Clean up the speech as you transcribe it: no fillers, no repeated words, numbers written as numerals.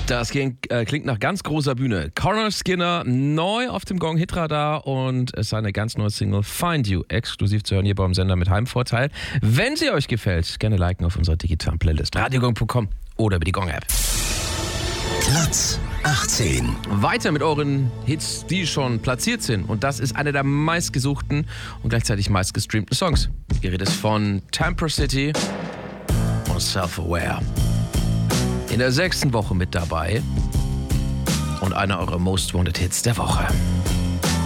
Das klingt nach ganz großer Bühne. Conor Skinner neu auf dem Gong Hitradar und seine ganz neue Single Find You exklusiv zu hören hier beim Sender mit Heimvorteil. Wenn sie euch gefällt, gerne liken auf unserer digitalen Playlist radiogong.com oder über die Gong-App. Platz 18. Weiter mit euren Hits, die schon platziert sind. Und das ist einer der meistgesuchten und gleichzeitig meistgestreamten Songs. Die Rede ist von Temper City und Self-Aware. In der 6. Woche mit dabei und einer eurer Most Wanted Hits der Woche.